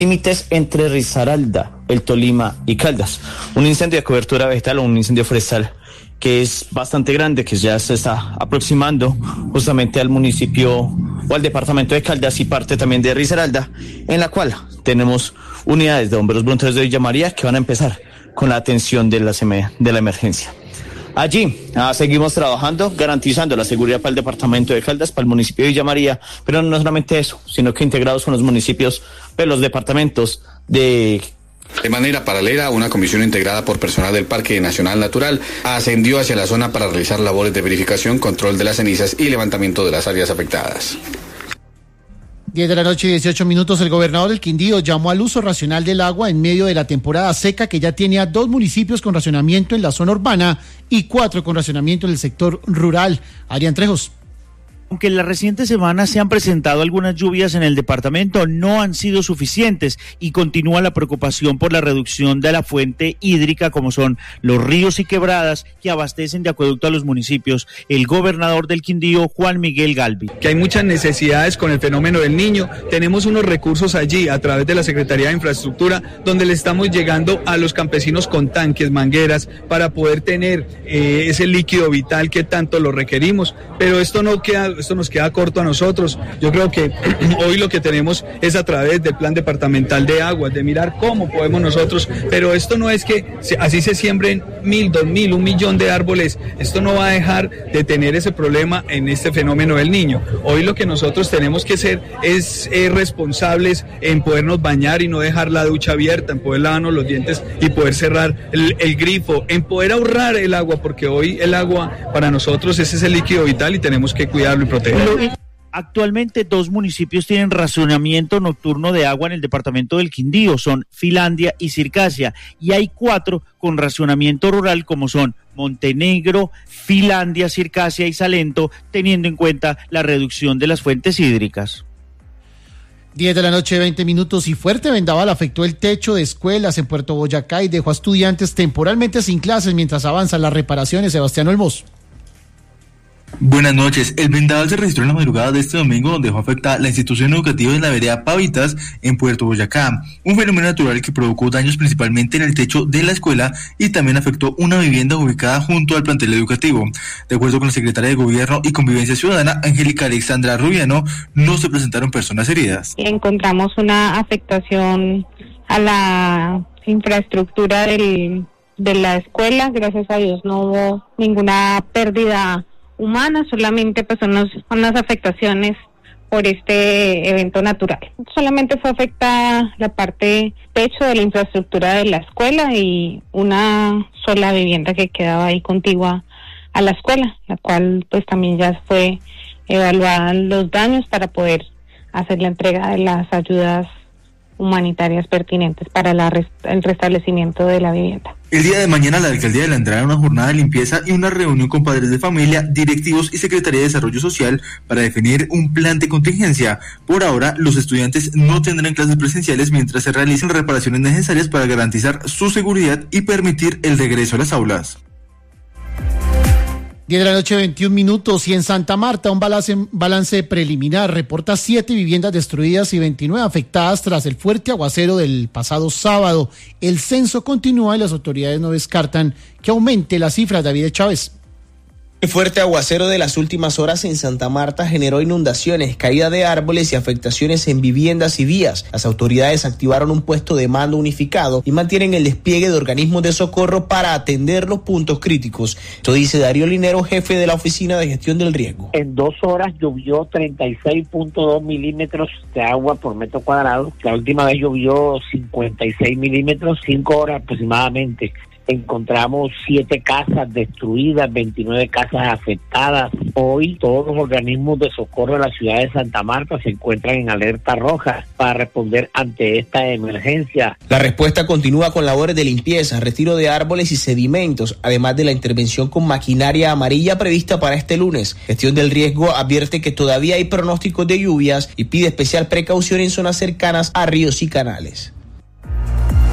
límites entre Risaralda, El Tolima y Caldas. Un incendio de cobertura vegetal o un incendio forestal que es bastante grande, que ya se está aproximando justamente al municipio o al departamento de Caldas y parte también de Risaralda, en la cual tenemos unidades de bomberos voluntarios de Villa María que van a empezar con la atención de la emergencia. Allí seguimos trabajando, garantizando la seguridad para el departamento de Caldas, para el municipio de Villa María, pero no solamente eso, sino que integrados con los municipios de los departamentos de manera paralela, una comisión integrada por personal del Parque Nacional Natural ascendió hacia la zona para realizar labores de verificación, control de las cenizas y levantamiento de las áreas afectadas. 10 de la noche y 18 minutos, el gobernador del Quindío llamó al uso racional del agua en medio de la temporada seca que ya tiene a 2 municipios con racionamiento en la zona urbana y 4 con racionamiento en el sector rural. Adrián Trejos. Aunque en las recientes semanas se han presentado algunas lluvias en el departamento, no han sido suficientes y continúa la preocupación por la reducción de la fuente hídrica, como son los ríos y quebradas que abastecen de acueducto a los municipios. El gobernador del Quindío, Juan Miguel Galvi. Que hay muchas necesidades con el fenómeno del Niño. Tenemos unos recursos allí a través de la Secretaría de Infraestructura, donde le estamos llegando a los campesinos con tanques, mangueras, para poder tener ese líquido vital que tanto lo requerimos. Pero esto nos queda corto a nosotros. Yo creo que hoy lo que tenemos es a través del Plan Departamental de Aguas, de mirar cómo podemos nosotros, pero esto no es que así se siembren 1.000, 2.000, 1.000.000 de árboles, esto no va a dejar de tener ese problema en este fenómeno del Niño. Hoy lo que nosotros tenemos que ser es responsables en podernos bañar y no dejar la ducha abierta, en poder lavarnos los dientes y poder cerrar el grifo, en poder ahorrar el agua, porque hoy el agua para nosotros es ese líquido vital y tenemos que cuidarlo y protegerlo. Actualmente 2 municipios tienen racionamiento nocturno de agua en el departamento del Quindío, son Filandia y Circasia, y hay 4 con racionamiento rural como son Montenegro, Filandia, Circasia y Salento, teniendo en cuenta la reducción de las fuentes hídricas. 10 de la noche, 20 minutos, y fuerte vendaval afectó el techo de escuelas en Puerto Boyacá y dejó a estudiantes temporalmente sin clases mientras avanzan las reparaciones. Sebastián Olmos. Buenas noches. El vendaval se registró en la madrugada de este domingo, donde dejó afectada la institución educativa de la vereda Pavitas en Puerto Boyacá, un fenómeno natural que provocó daños principalmente en el techo de la escuela y también afectó una vivienda ubicada junto al plantel educativo. De acuerdo con la secretaria de Gobierno y Convivencia Ciudadana, Angélica Alexandra Rubiano, no se presentaron personas heridas. Encontramos una afectación a la infraestructura de la escuela. Gracias a Dios no hubo ninguna pérdida humana, solamente pues son unas afectaciones por este evento natural. Solamente fue afectada la parte techo de la infraestructura de la escuela y una sola vivienda que quedaba ahí contigua a la escuela, la cual pues también ya fue evaluada los daños para poder hacer la entrega de las ayudas humanitarias pertinentes para el restablecimiento de la vivienda. El día de mañana la alcaldía adelantará una jornada de limpieza y una reunión con padres de familia, directivos y Secretaría de Desarrollo Social para definir un plan de contingencia. Por ahora, los estudiantes no tendrán clases presenciales mientras se realicen reparaciones necesarias para garantizar su seguridad y permitir el regreso a las aulas. 10 de la noche, 21 minutos, y en Santa Marta un balance preliminar reporta 7 viviendas destruidas y 29 afectadas tras el fuerte aguacero del pasado sábado. El censo continúa y las autoridades no descartan que aumente la cifra. David Chávez. El fuerte aguacero de las últimas horas en Santa Marta generó inundaciones, caída de árboles y afectaciones en viviendas y vías. Las autoridades activaron un puesto de mando unificado y mantienen el despliegue de organismos de socorro para atender los puntos críticos. Esto dice Darío Linero, jefe de la Oficina de Gestión del Riesgo. En 2 horas llovió 36.2 milímetros de agua por metro cuadrado. La última vez llovió 56 milímetros, 5 horas aproximadamente. Encontramos 7 casas destruidas, 29 casas afectadas. Hoy todos los organismos de socorro de la ciudad de Santa Marta se encuentran en alerta roja para responder ante esta emergencia. La respuesta continúa con labores de limpieza, retiro de árboles y sedimentos, además de la intervención con maquinaria amarilla prevista para este lunes. Gestión del Riesgo advierte que todavía hay pronósticos de lluvias y pide especial precaución en zonas cercanas a ríos y canales.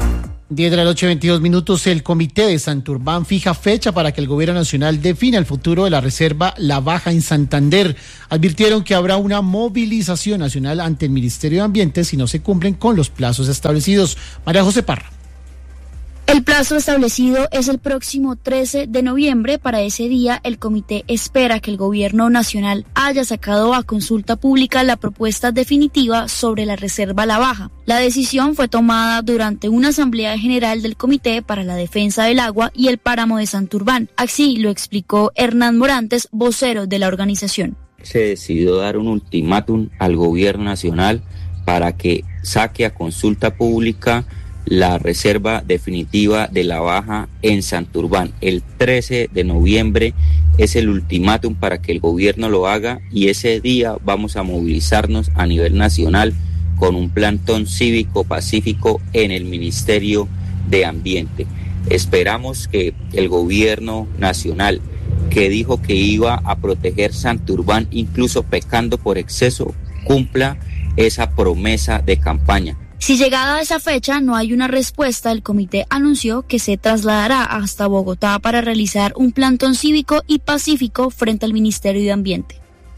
10 de la noche, 22 minutos. El Comité de Santurbán fija fecha para que el Gobierno Nacional defina el futuro de la reserva La Baja en Santander. Advirtieron que habrá una movilización nacional ante el Ministerio de Ambiente si no se cumplen con los plazos establecidos. María José Parra. El plazo establecido es el próximo 13 de noviembre. Para ese día, el comité espera que el gobierno nacional haya sacado a consulta pública la propuesta definitiva sobre la reserva La Baja. La decisión fue tomada durante una asamblea general del Comité para la Defensa del Agua y el Páramo de Santurbán. Así lo explicó Hernán Morantes, vocero de la organización. Se decidió dar un ultimátum al gobierno nacional para que saque a consulta pública la reserva definitiva de La Baja en Santurbán. El 13 de noviembre es el ultimátum para que el gobierno lo haga y ese día vamos a movilizarnos a nivel nacional con un plantón cívico pacífico en el Ministerio de Ambiente. Esperamos que el gobierno nacional, que dijo que iba a proteger Santurbán incluso pecando por exceso, cumpla esa promesa de campaña. Si llegada a esa fecha no hay una respuesta, el comité anunció que se trasladará hasta Bogotá para realizar un plantón cívico y pacífico frente al Ministerio de Ambiente.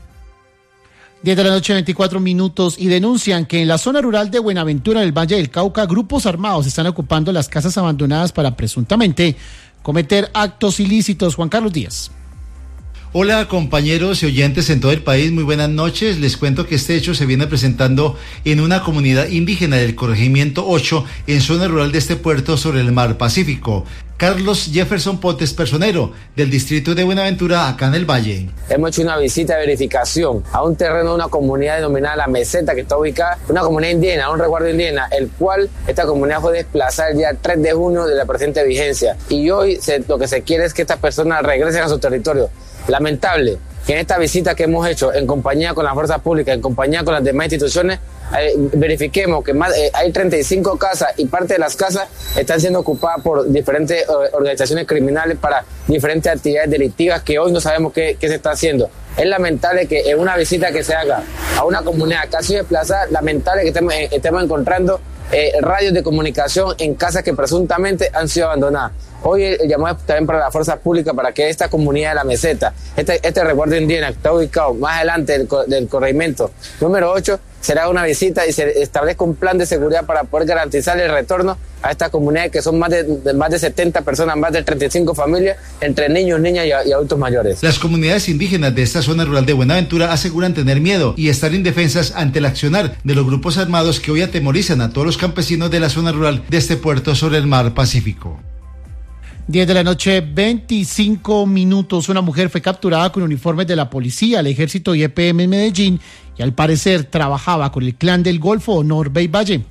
10 de la noche, 24 minutos, y denuncian que en la zona rural de Buenaventura, en el Valle del Cauca, grupos armados están ocupando las casas abandonadas para presuntamente cometer actos ilícitos. Juan Carlos Díaz. Hola compañeros y oyentes en todo el país, muy buenas noches. Les cuento que este hecho se viene presentando en una comunidad indígena del corregimiento 8 en zona rural de este puerto sobre el mar Pacífico. Carlos Jefferson Potes, personero del distrito de Buenaventura, acá en el Valle. Hemos hecho una visita de verificación a un terreno de una comunidad denominada La Meseta, que está ubicada en una comunidad indígena, un resguardo indígena, el cual esta comunidad fue desplazada el día 3 de junio de la presente vigencia. Y hoy lo que se quiere es que estas personas regresen a su territorio. Lamentable que en esta visita que hemos hecho en compañía con las fuerzas públicas, en compañía con las demás instituciones, verifiquemos que hay 35 casas y parte de las casas están siendo ocupadas por diferentes organizaciones criminales para diferentes actividades delictivas que hoy no sabemos qué se está haciendo. Es lamentable que en una visita que se haga a una comunidad que ha sido desplazada, lamentable que estemos encontrando radios de comunicación en casas que presuntamente han sido abandonadas. Hoy el llamado es también para las fuerzas públicas para que esta comunidad de La Meseta, este resguardo indígena que está ubicado más adelante del corregimiento número 8, será una visita y se establezca un plan de seguridad para poder garantizar el retorno a estas comunidades que son más de 70 personas, más de 35 familias, entre niños, niñas y adultos mayores. Las comunidades indígenas de esta zona rural de Buenaventura aseguran tener miedo y estar indefensas ante el accionar de los grupos armados que hoy atemorizan a todos los campesinos de la zona rural de este puerto sobre el mar Pacífico. 10 de la noche, 25 minutos. Una mujer fue capturada con uniformes de la policía, el ejército y EPM en Medellín y al parecer trabajaba con el clan del Golfo o Norbey Valle.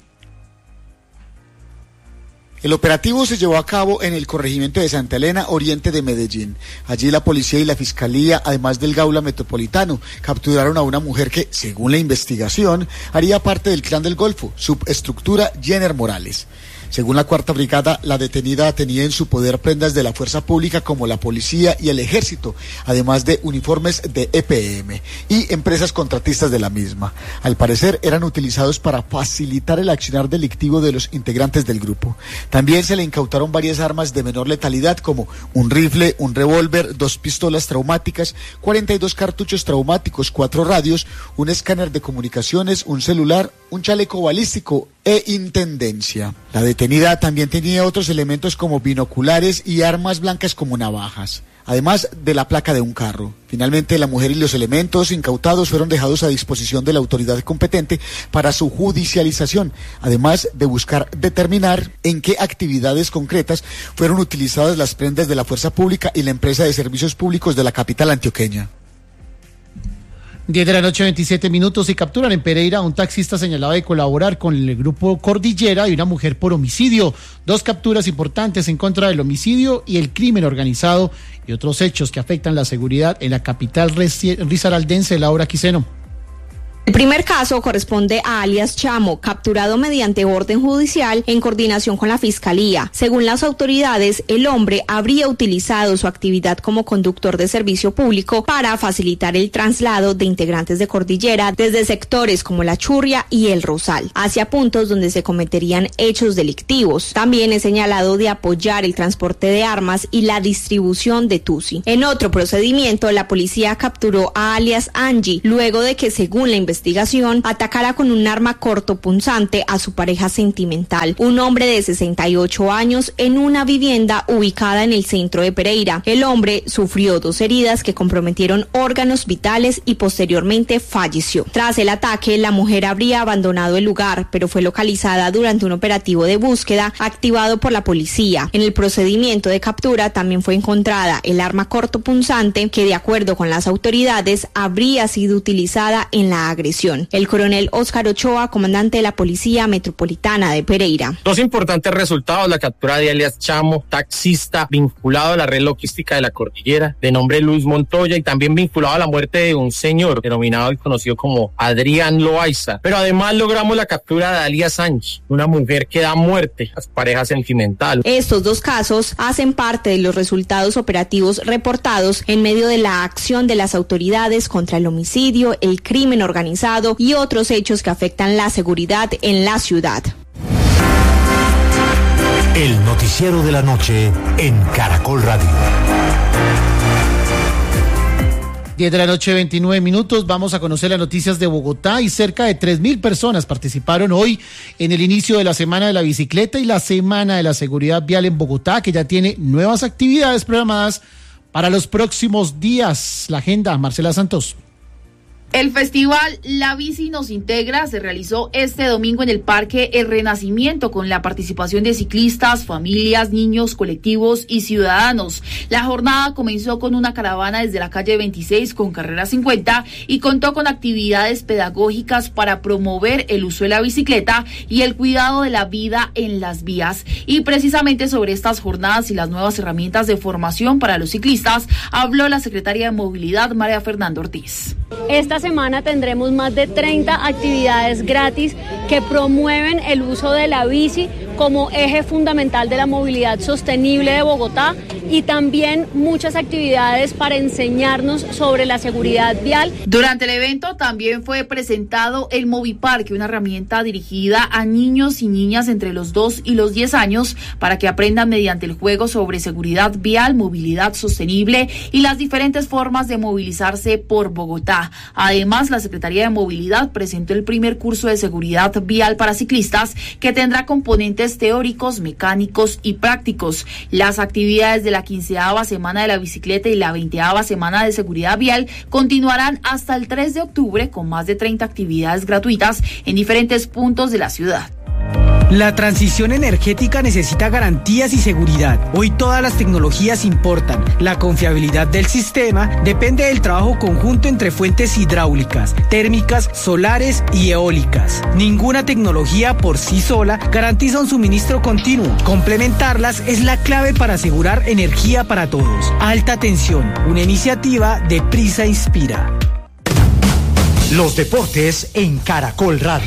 El operativo se llevó a cabo en el corregimiento de Santa Elena, oriente de Medellín. Allí la policía y la fiscalía, además del Gaula Metropolitano, capturaron a una mujer que, según la investigación, haría parte del clan del Golfo, subestructura Jenner Morales. Según la Cuarta Brigada, la detenida tenía en su poder prendas de la fuerza pública como la policía y el ejército, además de uniformes de EPM y empresas contratistas de la misma. Al parecer eran utilizados para facilitar el accionar delictivo de los integrantes del grupo. También se le incautaron varias armas de menor letalidad como un rifle, un revólver, 2 pistolas traumáticas, 42 cartuchos traumáticos, 4 radios, un escáner de comunicaciones, un celular, un chaleco balístico e intendencia. La detenida también tenía otros elementos como binoculares y armas blancas como navajas, además de la placa de un carro. Finalmente, la mujer y los elementos incautados fueron dejados a disposición de la autoridad competente para su judicialización, además de buscar determinar en qué actividades concretas fueron utilizadas las prendas de la fuerza pública y la empresa de servicios públicos de la capital antioqueña. 10 de la noche, 27 minutos, y capturan en Pereira a un taxista señalado de colaborar con el grupo Cordillera y una mujer por homicidio. 2 capturas importantes en contra del homicidio y el crimen organizado y otros hechos que afectan la seguridad en la capital risaraldense. Laura Quiseno. El primer caso corresponde a alias Chamo, capturado mediante orden judicial en coordinación con la Fiscalía. Según las autoridades, el hombre habría utilizado su actividad como conductor de servicio público para facilitar el traslado de integrantes de Cordillera desde sectores como La Churria y El Rosal, hacia puntos donde se cometerían hechos delictivos. También es señalado de apoyar el transporte de armas y la distribución de tusi. En otro procedimiento, la policía capturó a alias Angie, luego de que, según la investigación, atacara con un arma cortopunzante a su pareja sentimental, un hombre de 68 años, en una vivienda ubicada en el centro de Pereira. El hombre sufrió 2 heridas que comprometieron órganos vitales y posteriormente falleció. Tras el ataque, la mujer habría abandonado el lugar, pero fue localizada durante un operativo de búsqueda activado por la policía. En el procedimiento de captura también fue encontrada el arma cortopunzante que, de acuerdo con las autoridades, habría sido utilizada en la agresión. El coronel Óscar Ochoa, comandante de la Policía Metropolitana de Pereira. 2 importantes resultados: la captura de alias Chamo, taxista vinculado a la red logística de la Cordillera, de nombre Luis Montoya, y también vinculado a la muerte de un señor denominado y conocido como Adrián Loaiza. Pero además logramos la captura de alias Sánchez, una mujer que da muerte a su pareja sentimental. Estos 2 casos hacen parte de los resultados operativos reportados en medio de la acción de las autoridades contra el homicidio, el crimen organizado y otros hechos que afectan la seguridad en la ciudad. El noticiero de la noche en Caracol Radio. 10 de la noche, 29 minutos. Vamos a conocer las noticias de Bogotá, y cerca de 3.000 personas participaron hoy en el inicio de la Semana de la Bicicleta y la Semana de la Seguridad Vial en Bogotá, que ya tiene nuevas actividades programadas para los próximos días. La agenda, Marcela Santos. El festival La Bici Nos Integra se realizó este domingo en el Parque El Renacimiento con la participación de ciclistas, familias, niños, colectivos y ciudadanos. La jornada comenzó con una caravana desde la calle 26 con carrera 50 y contó con actividades pedagógicas para promover el uso de la bicicleta y el cuidado de la vida en las vías. Y precisamente sobre estas jornadas y las nuevas herramientas de formación para los ciclistas habló la secretaria de Movilidad, María Fernanda Ortiz. Esta semana tendremos más de 30 actividades gratis que promueven el uso de la bici como eje fundamental de la movilidad sostenible de Bogotá, y también muchas actividades para enseñarnos sobre la seguridad vial. Durante el evento también fue presentado el Moviparque, una herramienta dirigida a niños y niñas entre los 2 y los 10 años para que aprendan mediante el juego sobre seguridad vial, movilidad sostenible y las diferentes formas de movilizarse por Bogotá. Además, la Secretaría de Movilidad presentó el primer curso de seguridad vial para ciclistas que tendrá componentes teóricos, mecánicos y prácticos. Las actividades de la 15ª Semana de la Bicicleta y la 20ª Semana de Seguridad Vial continuarán hasta el 3 de octubre con más de 30 actividades gratuitas en diferentes puntos de la ciudad. La transición energética necesita garantías y seguridad. Hoy todas las tecnologías importan. La confiabilidad del sistema depende del trabajo conjunto entre fuentes hidráulicas, térmicas, solares y eólicas. Ninguna tecnología por sí sola garantiza un suministro continuo. Complementarlas es la clave para asegurar energía para todos. Alta tensión, una iniciativa de Prisa Inspira. Los deportes en Caracol Radio.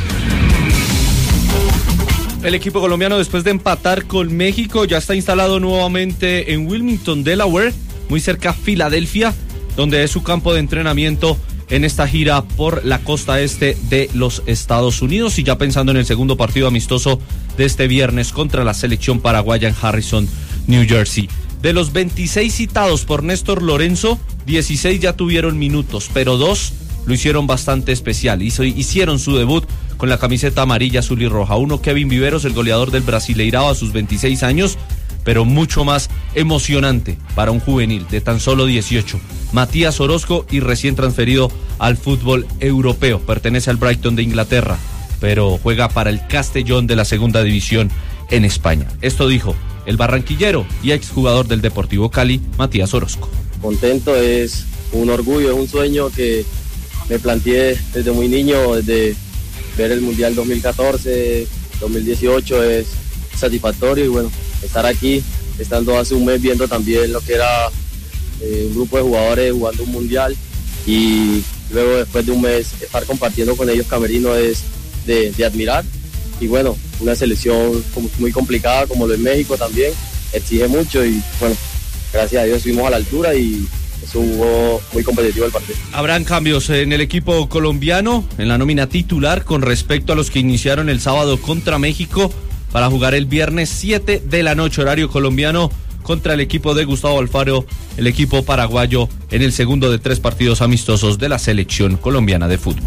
El equipo colombiano, después de empatar con México, ya está instalado nuevamente en Wilmington, Delaware, muy cerca a Filadelfia, donde es su campo de entrenamiento en esta gira por la costa este de los Estados Unidos, y ya pensando en el segundo partido amistoso de este viernes contra la selección paraguaya en Harrison, New Jersey. De los 26 citados por Néstor Lorenzo, 16 ya tuvieron minutos, pero 2 lo hicieron bastante especial. Hicieron su debut con la camiseta amarilla, azul y roja. Uno, Kevin Viveros, el goleador del Brasileirao a sus 26 años, pero mucho más emocionante para un juvenil de tan solo 18. Matías Orozco, y recién transferido al fútbol europeo. Pertenece al Brighton de Inglaterra, pero juega para el Castellón de la segunda división en España. Esto dijo el barranquillero y exjugador del Deportivo Cali, Matías Orozco. Contento, es un orgullo, es un sueño que me planteé desde muy niño, desde ver el Mundial 2014, 2018 es satisfactorio, y bueno, estar aquí, estando hace un mes viendo también lo que era un grupo de jugadores jugando un Mundial, y luego después de un mes estar compartiendo con ellos camerino es de admirar. Y bueno, una selección muy complicada como lo es México también, exige mucho y bueno, gracias a Dios estuvimos a la altura y estuvo muy competitivo el partido. Habrán cambios en el equipo colombiano, en la nómina titular, con respecto a los que iniciaron el sábado contra México, para jugar el viernes 7 de la noche, horario colombiano, contra el equipo de Gustavo Alfaro, el equipo paraguayo, en el segundo de 3 partidos amistosos de la selección colombiana de fútbol.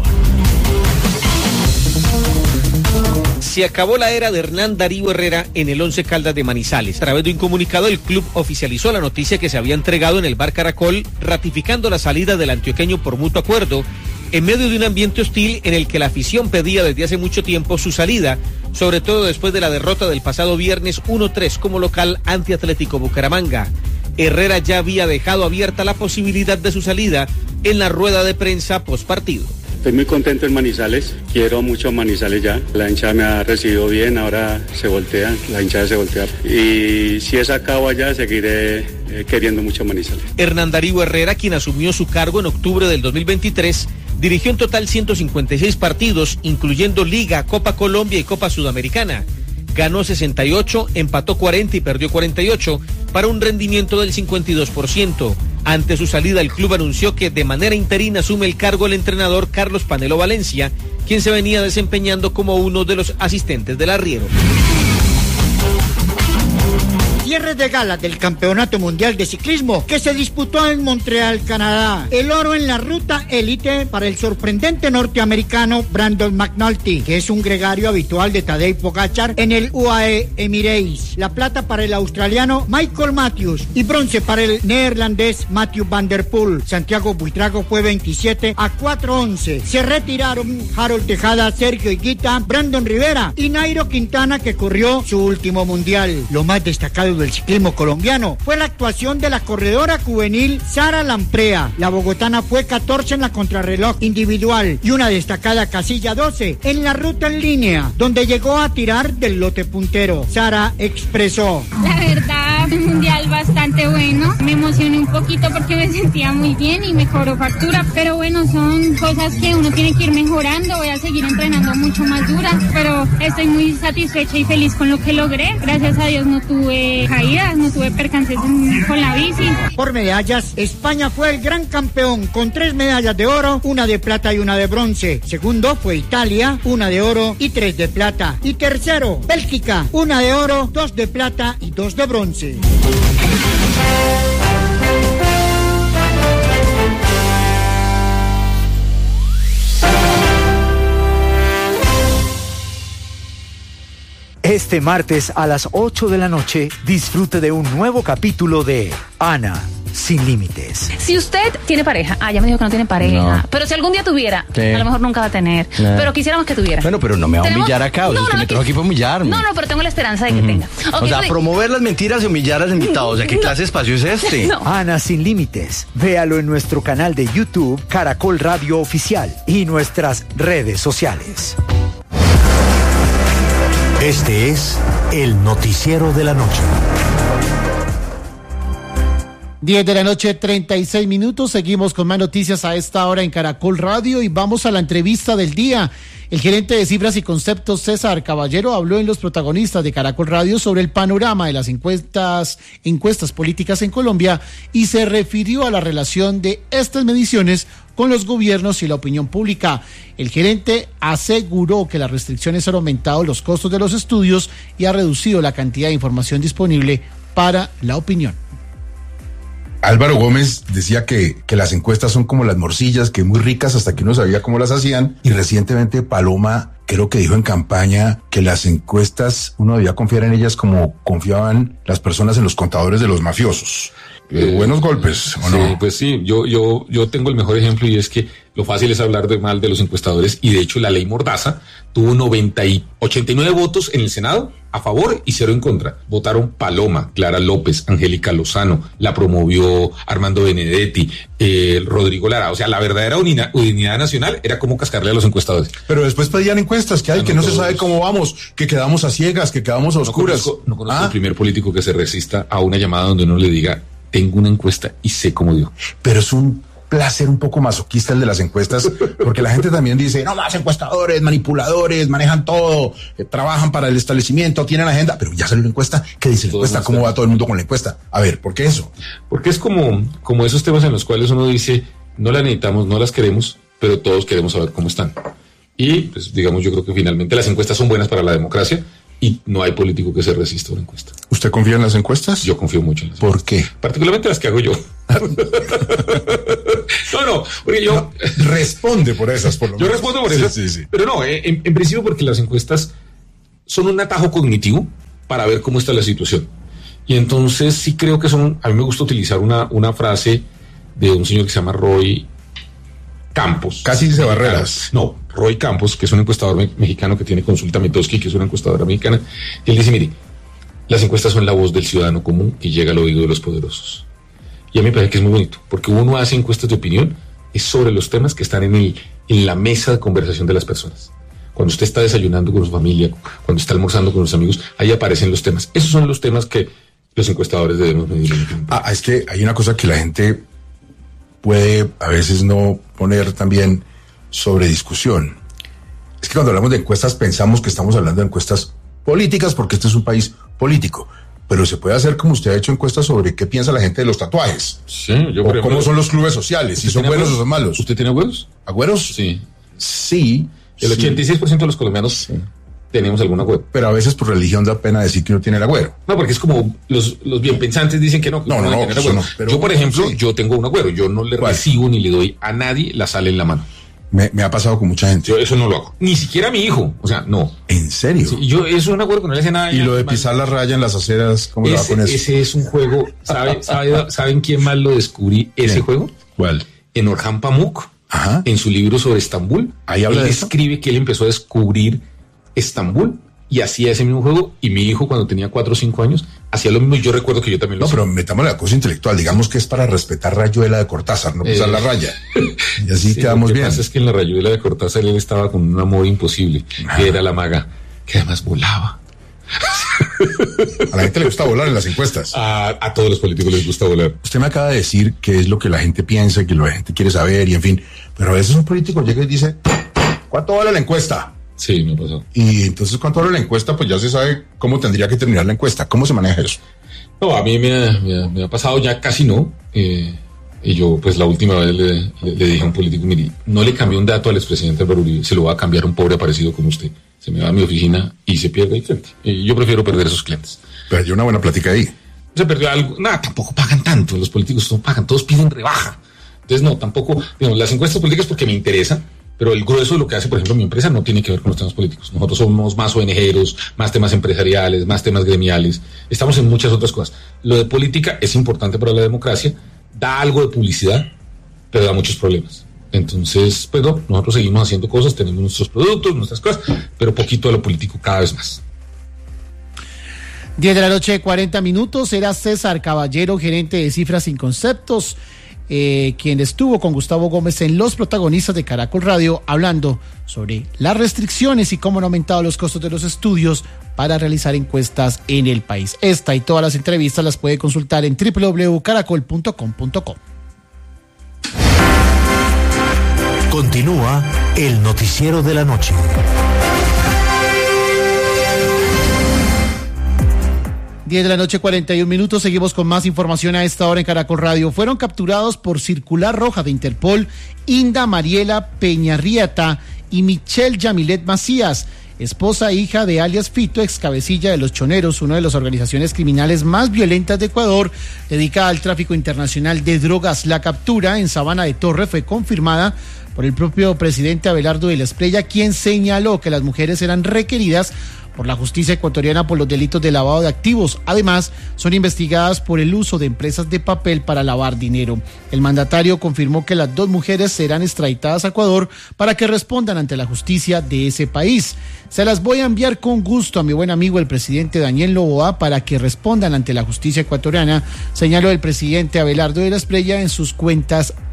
Se acabó la era de Hernán Darío Herrera en el Once Caldas de Manizales. A través de un comunicado, el club oficializó la noticia que se había entregado en el Bar Caracol, ratificando la salida del antioqueño por mutuo acuerdo, en medio de un ambiente hostil en el que la afición pedía desde hace mucho tiempo su salida, sobre todo después de la derrota del pasado viernes 1-3 como local ante Atlético Bucaramanga. Herrera ya había dejado abierta la posibilidad de su salida en la rueda de prensa postpartido. Estoy muy contento en Manizales, quiero mucho Manizales ya, la hinchada me ha recibido bien, ahora se voltea, la hinchada se voltea y si es acá o allá seguiré queriendo mucho Manizales. Hernán Darío Herrera, quien asumió su cargo en octubre del 2023, dirigió en total 156 partidos, incluyendo Liga, Copa Colombia y Copa Sudamericana. Ganó 68, empató 40 y perdió 48, para un rendimiento del 52%. Ante su salida, el club anunció que de manera interina asume el cargo el entrenador Carlos Panelo Valencia, quien se venía desempeñando como uno de los asistentes del arriero. Cierre de gala del Campeonato Mundial de Ciclismo que se disputó en Montreal, Canadá. El oro en la ruta élite para el sorprendente norteamericano Brandon McNulty, que es un gregario habitual de Tadej Pogačar en el UAE Emirates. La plata para el australiano Michael Matthews y bronce para el neerlandés Mathieu van der Poel. Santiago Buitrago fue 27 a 4:11. Se retiraron Harold Tejada, Sergio Higuita, Brandon Rivera y Nairo Quintana, que corrió su último mundial. Lo más destacado del ciclismo colombiano fue la actuación de la corredora juvenil Sara Lamprea. La bogotana fue 14 en la contrarreloj individual y una destacada casilla 12 en la ruta en línea, donde llegó a tirar del lote puntero. Sara expresó: la verdad, un mundial bastante bueno. Me emocioné un poquito porque me sentía muy bien y me cobró factura, pero bueno, son cosas que uno tiene que ir mejorando. Voy a seguir entrenando mucho más duras, pero estoy muy satisfecha y feliz con lo que logré. Gracias a Dios no tuve caídas, no tuve percances con la bici. Por medallas, España fue el gran campeón con 3 medallas de oro, 1 de plata y 1 de bronce. Segundo fue Italia, 1 de oro y 3 de plata. Y tercero, Bélgica, 1 de oro, 2 de plata y 2 de bronce. Este martes a las 8 de la noche, disfrute de un nuevo capítulo de Ana sin límites. Si usted tiene pareja, ya me dijo que no tiene pareja, pero si algún día tuviera, a lo mejor nunca va a tener, pero quisiéramos que tuviera. Bueno, pero no me va a humillar acá, no, usted me trajo aquí para humillarme. No, pero tengo la esperanza de que tenga. O sea, promover las mentiras y humillar a los invitados, o sea, ¿qué clase de espacio es este? Ana sin límites, véalo en nuestro canal de YouTube, Caracol Radio Oficial, y nuestras redes sociales. Este es el noticiero de la noche. 10 de la noche, 36 minutos. Seguimos con más noticias a esta hora en Caracol Radio y vamos a la entrevista del día. El gerente de cifras y conceptos, César Caballero, habló en Los Protagonistas de Caracol Radio sobre el panorama de las encuestas políticas en Colombia y se refirió a la relación de estas mediciones con los gobiernos y la opinión pública. El gerente aseguró que las restricciones han aumentado los costos de los estudios y ha reducido la cantidad de información disponible para la opinión. Álvaro Gómez decía que las encuestas son como las morcillas, que muy ricas hasta que uno sabía cómo las hacían, y recientemente Paloma creo que dijo en campaña que las encuestas uno debía confiar en ellas como confiaban las personas en los contadores de los mafiosos. Buenos golpes, ¿o no? Sí, pues sí, yo tengo el mejor ejemplo y es que lo fácil es hablar mal de los encuestadores y de hecho la ley Mordaza tuvo 89 votos en el Senado a favor y 0 en contra. Votaron Paloma, Clara López, Angélica Lozano, la promovió Armando Benedetti, Rodrigo Lara. O sea, la verdadera unidad nacional era como cascarle a los encuestadores. Pero después pedían encuestas, que hay, que no se sabe cómo vamos, que quedamos a ciegas, que quedamos a oscuras. No conozco el primer político que se resista a una llamada donde uno le diga: tengo una encuesta y sé cómo dio. Pero es un placer un poco masoquista el de las encuestas, porque la gente también dice, no más encuestadores, manipuladores, manejan todo, trabajan para el establecimiento, tienen agenda, pero ya salió la encuesta, ¿qué dice la encuesta? ¿Cómo va todo el mundo con la encuesta? A ver, ¿por qué eso? Porque es como esos temas en los cuales uno dice, no las necesitamos, no las queremos, pero todos queremos saber cómo están. Y, pues, digamos, yo creo que finalmente las encuestas son buenas para la democracia y no hay político que se resista a una encuesta. ¿Usted confía en las encuestas? Yo confío mucho en las encuestas. ¿Por qué? Particularmente las que hago yo. No, porque yo... responde por esas, por lo menos. Yo respondo por esas, sí. Pero no, en principio porque las encuestas son un atajo cognitivo para ver cómo está la situación. Y entonces sí creo que a mí me gusta utilizar una frase de un señor que se llama Roy Campos. Casi dice Barreras. No, Roy Campos, que es un encuestador mexicano que tiene Consulta Mitofsky, que es una encuestadora mexicana. Y él dice, mire, las encuestas son la voz del ciudadano común que llega al oído de los poderosos. Y a mí me parece que es muy bonito, porque uno hace encuestas de opinión, es sobre los temas que están en la mesa de conversación de las personas. Cuando usted está desayunando con su familia, cuando está almorzando con los amigos, ahí aparecen los temas. Esos son los temas que los encuestadores debemos medir. Es que hay una cosa que la gente puede a veces no poner también sobre discusión. Es que cuando hablamos de encuestas pensamos que estamos hablando de encuestas políticas porque este es un país político. Pero se puede hacer como usted ha hecho encuestas sobre qué piensa la gente de los tatuajes. Sí, yo por ejemplo, cómo son los clubes sociales, si son buenos o son malos. ¿Usted tiene agüeros? ¿Agüeros? Sí. Sí. El 86% de los colombianos tenemos algún agüero. Pero a veces por religión da pena decir que uno tiene el agüero. No, porque es como los bien pensantes dicen que no. Pero yo, por ejemplo, yo tengo un agüero. Yo no le recibo ni le doy a nadie la sal en la mano. Me ha pasado con mucha gente. Yo eso no lo hago. Ni siquiera a mi hijo. O sea, no. ¿En serio? Sí, yo eso es un acuerdo que no le hace nada. ¿Y lo de pisar la raya en las aceras? ¿Cómo le va con eso? Ese es un juego. ¿Saben quién más lo descubrí? ¿Ese juego? ¿Cuál? En Orhan Pamuk. Ajá. En su libro sobre Estambul. Ahí habla de eso. Escribe que él empezó a descubrir Estambul y hacía ese mismo juego. Y mi hijo, cuando tenía 4 o 5 años, hacía lo mismo. Y yo recuerdo que yo también lo hacía. No, pero metamos la cosa intelectual. Digamos que es para respetar Rayuela de Cortázar, no pisar la raya. Y así quedamos bien. Lo que pasa es que en la Rayuela de Cortázar él estaba con un amor imposible, que era la maga, que además volaba. A la gente le gusta volar en las encuestas. A todos los políticos les gusta volar. Usted me acaba de decir que es lo que la gente piensa, que la gente quiere saber y en fin. Pero a veces un político llega y dice, ¿cuánto vale la encuesta? Sí, me pasó. Y entonces, ¿cuánto vale la encuesta? Pues ya se sabe cómo tendría que terminar la encuesta. ¿Cómo se maneja eso? No, a mí me ha pasado ya casi no. Y yo, pues la última vez le dije a un político, mire, no le cambié un dato al expresidente Álvaro Uribe, se lo va a cambiar a un pobre aparecido como usted. Se me va a mi oficina y se pierde el cliente. Y yo prefiero perder esos clientes. Perdió una buena plática ahí. Se perdió algo. Nada, tampoco pagan tanto. Los políticos no pagan, todos piden rebaja. Entonces, no, tampoco. Digamos, las encuestas políticas porque me interesa, pero el grueso de lo que hace, por ejemplo, mi empresa no tiene que ver con los temas políticos. Nosotros somos más ONGeros, más temas empresariales, más temas gremiales. Estamos en muchas otras cosas. Lo de política es importante para la democracia, da algo de publicidad, pero da muchos problemas. Entonces, pues no, nosotros seguimos haciendo cosas, tenemos nuestros productos, nuestras cosas, pero poquito de lo político cada vez más. 10 de la noche, 40 minutos. Era César Caballero, gerente de Cifras sin Conceptos, quien estuvo con Gustavo Gómez en Los Protagonistas de Caracol Radio, hablando sobre las restricciones y cómo han aumentado los costos de los estudios para realizar encuestas en el país. Esta y todas las entrevistas las puede consultar en www.caracol.com.co. Continúa el noticiero de la noche. 10 de la noche, 41 minutos. Seguimos con más información a esta hora en Caracol Radio. Fueron capturados por circular roja de Interpol Inda Mariela Peñarrieta y Michelle Yamilet Macías, esposa e hija de alias Fito, ex cabecilla de Los Choneros, una de las organizaciones criminales más violentas de Ecuador, dedicada al tráfico internacional de drogas. La captura en Sabana de Torre fue confirmada por el propio presidente Abelardo de la Espriella, quien señaló que las mujeres eran requeridas por la justicia ecuatoriana por los delitos de lavado de activos. Además, son investigadas por el uso de empresas de papel para lavar dinero. El mandatario confirmó que las 2 mujeres serán extraditadas a Ecuador para que respondan ante la justicia de ese país. Se las voy a enviar con gusto a mi buen amigo el presidente Daniel Noboa para que respondan ante la justicia ecuatoriana, señaló el presidente Abelardo de la Espriella en sus cuentas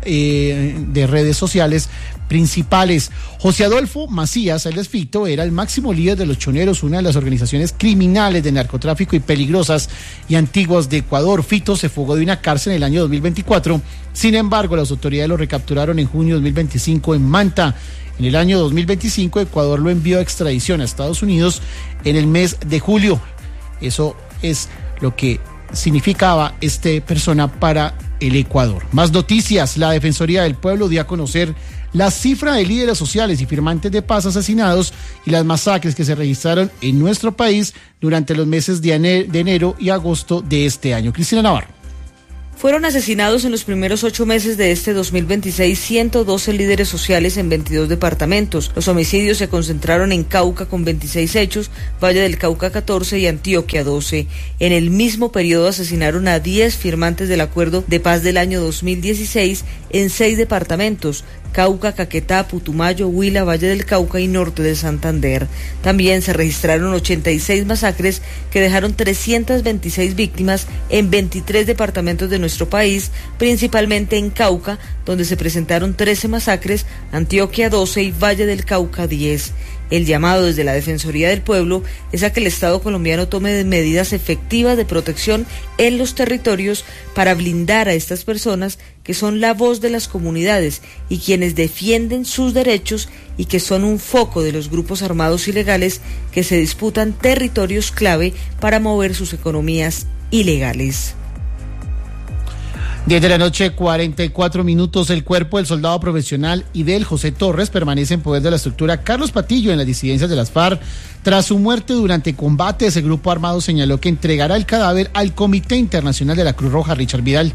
de redes sociales principales. José Adolfo Macías, alias Fito, era el máximo líder de los Choneros, una de las organizaciones criminales de narcotráfico y peligrosas y antiguas de Ecuador. Fito se fugó de una cárcel en el año 2024. Sin embargo, las autoridades lo recapturaron en junio de 2025 en Manta. En el año 2025, Ecuador lo envió a extradición a Estados Unidos en el mes de julio. Eso es lo que significaba persona para el Ecuador. Más noticias. La Defensoría del Pueblo dio a conocer la cifra de líderes sociales y firmantes de paz asesinados y las masacres que se registraron en nuestro país durante los meses de enero y agosto de este año. Cristina Navarro. Fueron asesinados en los primeros 8 meses de este 2026 112 líderes sociales en 22 departamentos. Los homicidios se concentraron en Cauca con 26 hechos, Valle del Cauca 14 y Antioquia 12. En el mismo periodo asesinaron a 10 firmantes del Acuerdo de Paz del año 2016 en 6 departamentos: Cauca, Caquetá, Putumayo, Huila, Valle del Cauca y Norte de Santander. También se registraron 86 masacres que dejaron 326 víctimas en 23 departamentos de nuestro país, principalmente en Cauca, donde se presentaron 13 masacres, Antioquia 12 y Valle del Cauca 10. El llamado desde la Defensoría del Pueblo es a que el Estado colombiano tome medidas efectivas de protección en los territorios para blindar a estas personas que son la voz de las comunidades y quienes defienden sus derechos y que son un foco de los grupos armados ilegales que se disputan territorios clave para mover sus economías ilegales. 10 de la noche, 44 minutos. El cuerpo del soldado profesional Idel José Torres permanece en poder de la estructura Carlos Patillo en las disidencias de las FARC. Tras su muerte durante combate, ese grupo armado señaló que entregará el cadáver al Comité Internacional de la Cruz Roja. Richard Vidal.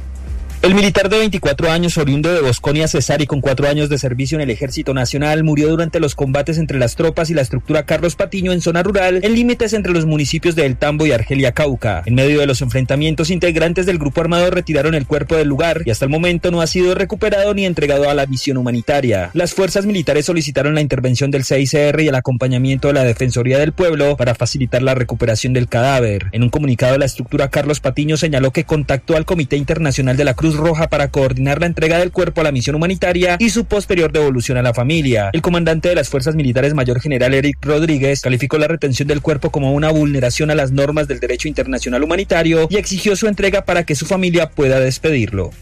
El militar de 24 años, oriundo de Bosconia, Cesar, y con 4 años de servicio en el Ejército Nacional, murió durante los combates entre las tropas y la estructura Carlos Patiño en zona rural, en límites entre los municipios de El Tambo y Argelia Cauca. En medio de los enfrentamientos, integrantes del grupo armado retiraron el cuerpo del lugar y hasta el momento no ha sido recuperado ni entregado a la misión humanitaria. Las fuerzas militares solicitaron la intervención del CICR y el acompañamiento de la Defensoría del Pueblo para facilitar la recuperación del cadáver. En un comunicado, la estructura Carlos Patiño señaló que contactó al Comité Internacional de la Cruz Roja para coordinar la entrega del cuerpo a la misión humanitaria y su posterior devolución a la familia. El comandante de las fuerzas militares, mayor general Eric Rodríguez, calificó la retención del cuerpo como una vulneración a las normas del derecho internacional humanitario y exigió su entrega para que su familia pueda despedirlo.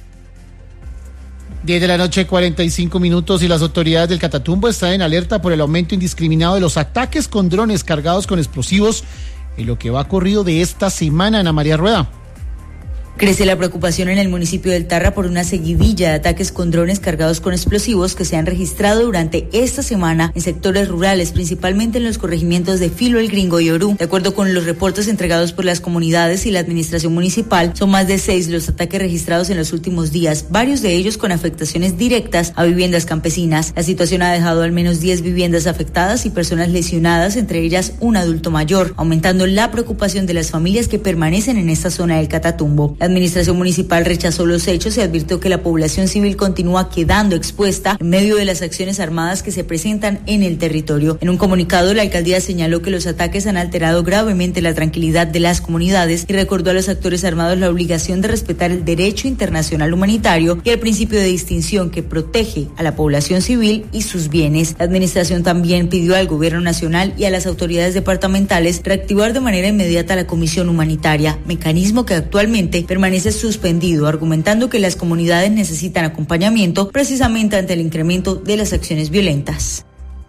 10 de la noche, 45 minutos, y las autoridades del Catatumbo están en alerta por el aumento indiscriminado de los ataques con drones cargados con explosivos en lo que va corrido de esta semana. Ana María Rueda. Crece la preocupación en el municipio del Tarra por una seguidilla de ataques con drones cargados con explosivos que se han registrado durante esta semana en sectores rurales, principalmente en los corregimientos de Filo, El Gringo y Orú. De acuerdo con los reportes entregados por las comunidades y la administración municipal, son más de 6 los ataques registrados en los últimos días, varios de ellos con afectaciones directas a viviendas campesinas. La situación ha dejado al menos 10 viviendas afectadas y personas lesionadas, entre ellas un adulto mayor, aumentando la preocupación de las familias que permanecen en esta zona del Catatumbo. La administración municipal rechazó los hechos y advirtió que la población civil continúa quedando expuesta en medio de las acciones armadas que se presentan en el territorio. En un comunicado, la alcaldía señaló que los ataques han alterado gravemente la tranquilidad de las comunidades y recordó a los actores armados la obligación de respetar el derecho internacional humanitario y el principio de distinción que protege a la población civil y sus bienes. La administración también pidió al gobierno nacional y a las autoridades departamentales reactivar de manera inmediata la comisión humanitaria, mecanismo que actualmente permanece suspendido, argumentando que las comunidades necesitan acompañamiento precisamente ante el incremento de las acciones violentas.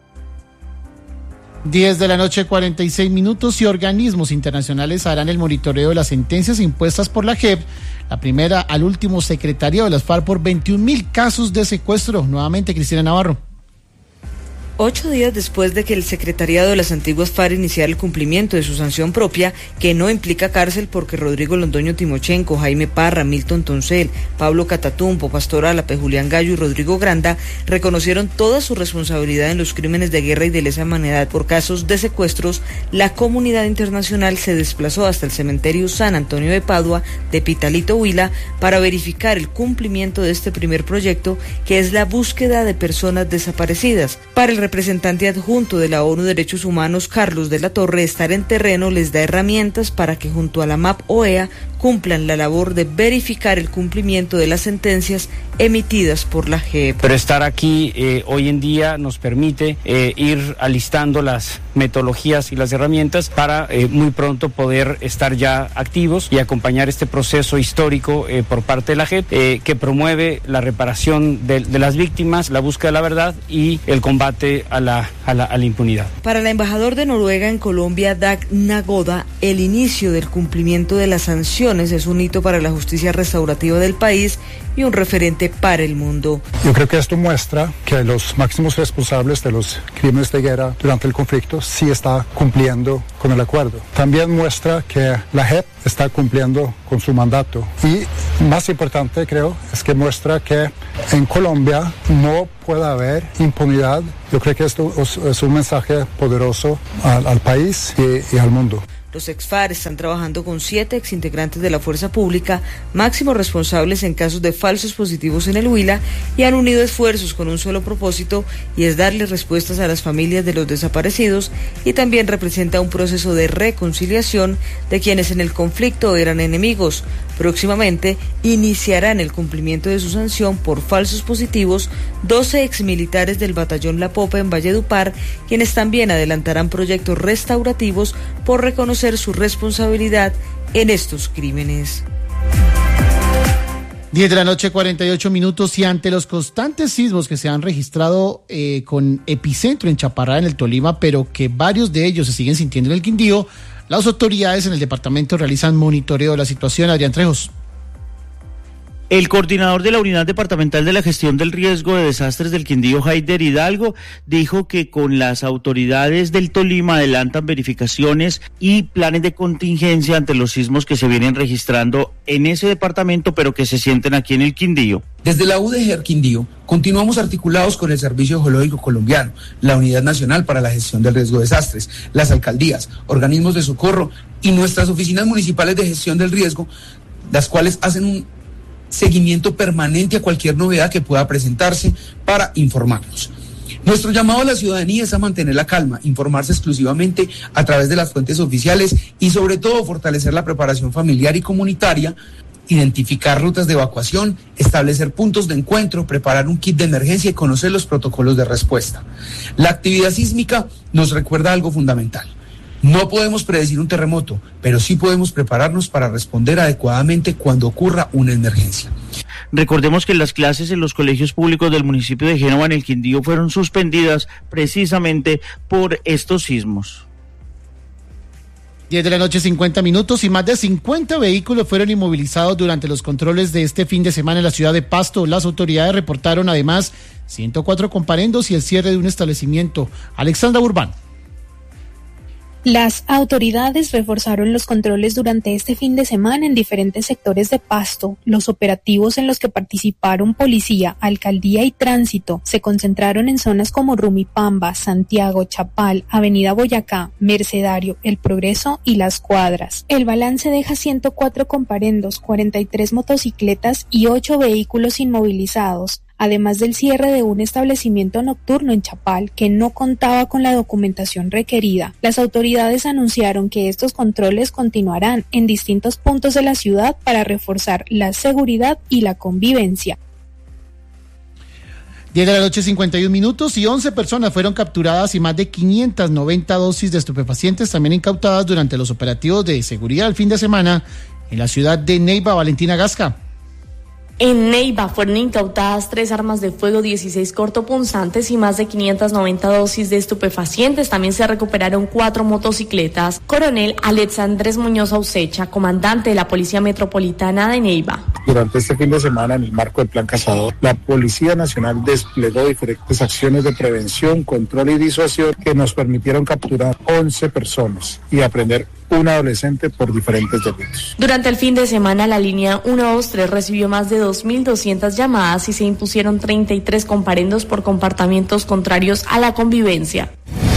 10 de la noche, 46 minutos, y organismos internacionales harán el monitoreo de las sentencias impuestas por la JEP, la primera al último secretario de las FARC, por 21.000 casos de secuestro. Nuevamente, Cristina Navarro. 8 días después de que el secretariado de las antiguas FARC iniciara el cumplimiento de su sanción propia, que no implica cárcel, porque Rodrigo Londoño Timochenko, Jaime Parra, Milton Toncel, Pablo Catatumbo, Pastor Álape, Julián Gallo y Rodrigo Granda reconocieron toda su responsabilidad en los crímenes de guerra y de lesa humanidad por casos de secuestros, la comunidad internacional se desplazó hasta el cementerio San Antonio de Padua de Pitalito, Huila, para verificar el cumplimiento de este primer proyecto, que es la búsqueda de personas desaparecidas. Para el representante adjunto de la ONU Derechos Humanos, Carlos de la Torre, estar en terreno les da herramientas para que junto a la MAP OEA cumplan la labor de verificar el cumplimiento de las sentencias emitidas por la JEP. Pero estar aquí hoy en día nos permite ir alistando las metodologías y las herramientas para muy pronto poder estar ya activos y acompañar este proceso histórico por parte de la JEP que promueve la reparación de las víctimas, la búsqueda de la verdad y el combate a la impunidad. Para el embajador de Noruega en Colombia, Dag Nagoda, el inicio del cumplimiento de las sanciones es un hito para la justicia restaurativa del país y un referente para el mundo. Yo creo que esto muestra que los máximos responsables de los crímenes de guerra durante el conflicto sí está cumpliendo con el acuerdo. También muestra que la JEP está cumpliendo con su mandato. Y más importante, creo, es que muestra que en Colombia no puede haber impunidad. Yo creo que esto es un mensaje poderoso al país y al mundo. Los ex-FARC están trabajando con 7 exintegrantes de la fuerza pública, máximos responsables en casos de falsos positivos en el Huila, y han unido esfuerzos con un solo propósito, y es darle respuestas a las familias de los desaparecidos, y también representa un proceso de reconciliación de quienes en el conflicto eran enemigos. Próximamente iniciarán el cumplimiento de su sanción por falsos positivos 12 exmilitares del batallón La Popa en Valledupar, quienes también adelantarán proyectos restaurativos por reconocer su responsabilidad en estos crímenes. 10 de la noche, 48 minutos, y ante los constantes sismos que se han registrado con epicentro en Chaparrá, en el Tolima, pero que varios de ellos se siguen sintiendo en el Quindío, las autoridades en el departamento realizan monitoreo de la situación. Adrián Trejos. El coordinador de la Unidad Departamental de la Gestión del Riesgo de Desastres del Quindío, Haider Hidalgo, dijo que con las autoridades del Tolima adelantan verificaciones y planes de contingencia ante los sismos que se vienen registrando en ese departamento, pero que se sienten aquí en el Quindío. Desde la UDG Quindío continuamos articulados con el Servicio Geológico Colombiano, la Unidad Nacional para la Gestión del Riesgo de Desastres, las alcaldías, organismos de socorro y nuestras oficinas municipales de gestión del riesgo, las cuales hacen un seguimiento permanente a cualquier novedad que pueda presentarse para informarnos. Nuestro llamado a la ciudadanía es a mantener la calma, informarse exclusivamente a través de las fuentes oficiales y sobre todo fortalecer la preparación familiar y comunitaria, identificar rutas de evacuación, establecer puntos de encuentro, preparar un kit de emergencia y conocer los protocolos de respuesta. La actividad sísmica nos recuerda algo fundamental. No podemos predecir un terremoto, pero sí podemos prepararnos para responder adecuadamente cuando ocurra una emergencia. Recordemos que las clases en los colegios públicos del municipio de Génova, en el Quindío, fueron suspendidas precisamente por estos sismos. 10 de la noche, 50 minutos, y más de 50 vehículos fueron inmovilizados durante los controles de este fin de semana en la ciudad de Pasto. Las autoridades reportaron además 104 comparendos y el cierre de un establecimiento. Alexandra Urbán. Las autoridades reforzaron los controles durante este fin de semana en diferentes sectores de Pasto. Los operativos en los que participaron policía, alcaldía y tránsito se concentraron en zonas como Rumipamba, Santiago, Chapal, Avenida Boyacá, Mercedario, El Progreso y Las Cuadras. El balance deja 104 comparendos, 43 motocicletas y 8 vehículos inmovilizados, además del cierre de un establecimiento nocturno en Chapal que no contaba con la documentación requerida. Las autoridades anunciaron que estos controles continuarán en distintos puntos de la ciudad para reforzar la seguridad y la convivencia. 10 de la noche, 51 minutos, y 11 personas fueron capturadas y más de 590 dosis de estupefacientes también incautadas durante los operativos de seguridad el fin de semana en la ciudad de Neiva. Valentina Gasca. En Neiva fueron incautadas 3 armas de fuego, 16 cortopunzantes y más de 590 dosis de estupefacientes. También se recuperaron 4 motocicletas. Coronel Alexandres Muñoz Ausecha, comandante de la Policía Metropolitana de Neiva. Durante este fin de semana, en el marco del Plan Cazador, la Policía Nacional desplegó diferentes acciones de prevención, control y disuasión que nos permitieron capturar 11 personas y aprender un adolescente por diferentes delitos. Durante el fin de semana, la línea 123 recibió más de 2.200 llamadas y se impusieron 33 comparendos por comportamientos contrarios a la convivencia.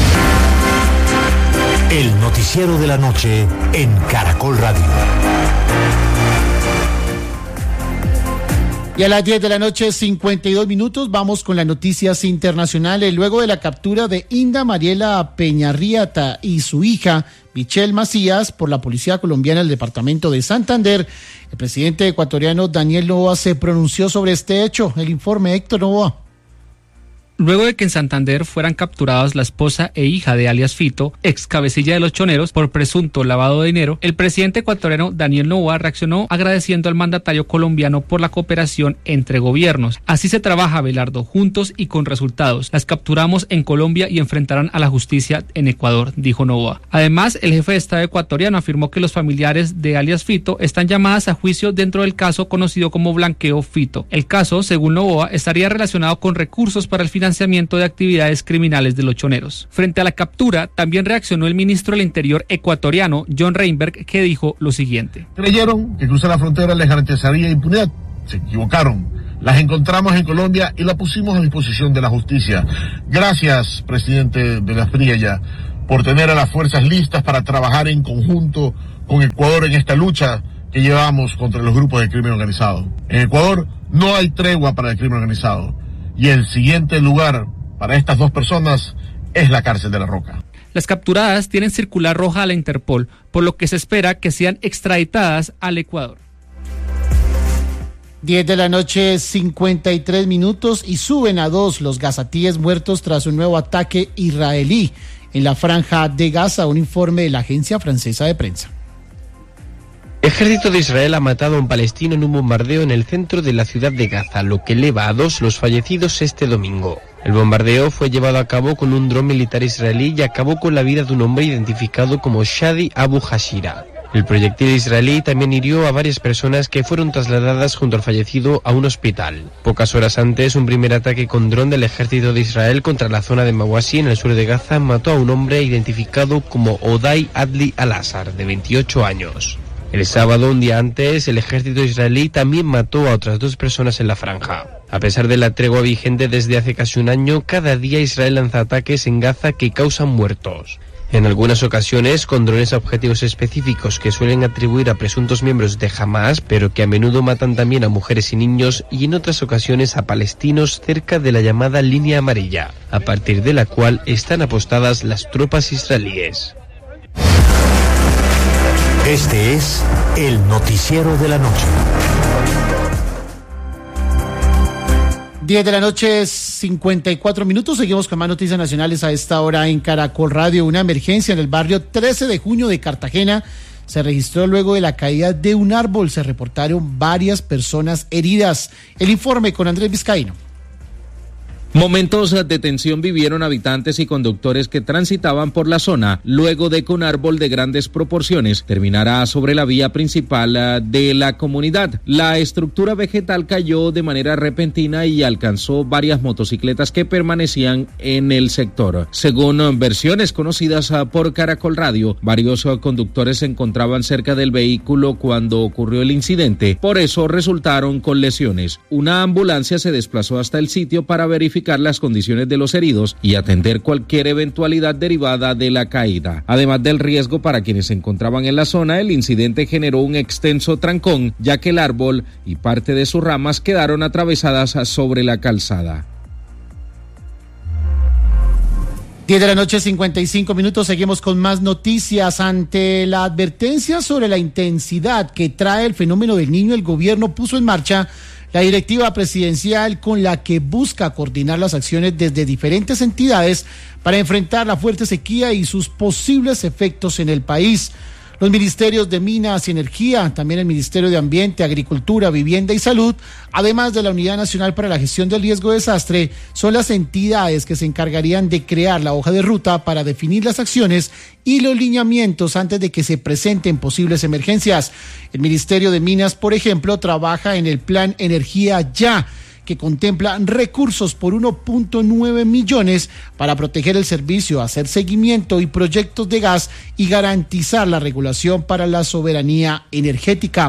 El noticiero de la noche en Caracol Radio. Y a las 10 de la noche, 52 minutos, vamos con las noticias internacionales. Luego de la captura de Inda Mariela Peñarriata y su hija, Michelle Macías, por la policía colombiana del departamento de Santander, el presidente ecuatoriano Daniel Noboa se pronunció sobre este hecho. El informe, Héctor Noboa. Luego de que en Santander fueran capturadas la esposa e hija de alias Fito, ex cabecilla de los choneros, por presunto lavado de dinero, el presidente ecuatoriano Daniel Noboa reaccionó agradeciendo al mandatario colombiano por la cooperación entre gobiernos. Así se trabaja, Belardo, juntos y con resultados. Las capturamos en Colombia y enfrentarán a la justicia en Ecuador, dijo Noboa. Además, el jefe de Estado ecuatoriano afirmó que los familiares de alias Fito están llamadas a juicio dentro del caso conocido como Blanqueo Fito. El caso, según Noboa, estaría relacionado con recursos para el financiamiento de actividades criminales de los choneros. Frente a la captura, también reaccionó el ministro del Interior ecuatoriano, John Reinberg, que dijo lo siguiente. Creyeron que cruzar la frontera les garantizaría impunidad. Se equivocaron. Las encontramos en Colombia y la pusimos a disposición de la justicia. Gracias, presidente de la Espriella, por tener a las fuerzas listas para trabajar en conjunto con Ecuador en esta lucha que llevamos contra los grupos de crimen organizado. En Ecuador no hay tregua para el crimen organizado. Y el siguiente lugar para estas dos personas es la cárcel de La Roca. Las capturadas tienen circular roja a la Interpol, por lo que se espera que sean extraditadas al Ecuador. 10 de la noche, 53 minutos, y suben a 2 los gazatíes muertos tras un nuevo ataque israelí en la franja de Gaza, un informe de la agencia francesa de prensa. Ejército de Israel ha matado a un palestino en un bombardeo en el centro de la ciudad de Gaza, lo que eleva a 2 los fallecidos este domingo. El bombardeo fue llevado a cabo con un dron militar israelí y acabó con la vida de un hombre identificado como Shadi Abu Hashira. El proyectil israelí también hirió a varias personas que fueron trasladadas junto al fallecido a un hospital. Pocas horas antes, un primer ataque con dron del ejército de Israel contra la zona de Mawasi en el sur de Gaza mató a un hombre identificado como Oday Adli Al-Azhar, de 28 años. El sábado, un día antes, el ejército israelí también mató a otras 2 personas en la franja. A pesar de la tregua vigente desde hace casi un año, cada día Israel lanza ataques en Gaza que causan muertos. En algunas ocasiones con drones a objetivos específicos que suelen atribuir a presuntos miembros de Hamas, pero que a menudo matan también a mujeres y niños, y en otras ocasiones a palestinos cerca de la llamada línea amarilla, a partir de la cual están apostadas las tropas israelíes. Este es el noticiero de la noche. 10 de la noche, 54 minutos. Seguimos con más noticias nacionales a esta hora en Caracol Radio. Una emergencia en el barrio 13 de junio de Cartagena se registró luego de la caída de un árbol. Se reportaron varias personas heridas. El informe con Andrés Vizcaíno. Momentos de tensión vivieron habitantes y conductores que transitaban por la zona luego de que un árbol de grandes proporciones terminara sobre la vía principal de la comunidad. La estructura vegetal cayó de manera repentina y alcanzó varias motocicletas que permanecían en el sector. Según versiones conocidas por Caracol Radio, varios conductores se encontraban cerca del vehículo cuando ocurrió el incidente, por eso resultaron con lesiones. Una ambulancia se desplazó hasta el sitio para verificar las condiciones de los heridos y atender cualquier eventualidad derivada de la caída. Además del riesgo para quienes se encontraban en la zona, el incidente generó un extenso trancón, ya que el árbol y parte de sus ramas quedaron atravesadas sobre la calzada. 10 de la noche, 55 minutos, seguimos con más noticias. Ante la advertencia sobre la intensidad que trae el fenómeno del Niño, el gobierno puso en marcha la directiva presidencial con la que busca coordinar las acciones desde diferentes entidades para enfrentar la fuerte sequía y sus posibles efectos en el país. Los ministerios de Minas y Energía, también el Ministerio de Ambiente, Agricultura, Vivienda y Salud, además de la Unidad Nacional para la Gestión del Riesgo de Desastre, son las entidades que se encargarían de crear la hoja de ruta para definir las acciones y los lineamientos antes de que se presenten posibles emergencias. El Ministerio de Minas, por ejemplo, trabaja en el Plan Energía Ya, que contempla recursos por 1.9 millones para proteger el servicio, hacer seguimiento y proyectos de gas y garantizar la regulación para la soberanía energética.